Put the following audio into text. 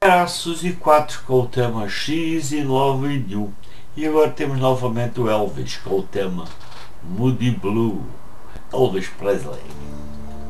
Era a Suzy 4 com o tema She's in Love with You. E agora temos novamente o Elvis com o tema Moody Blue. Elvis Presley.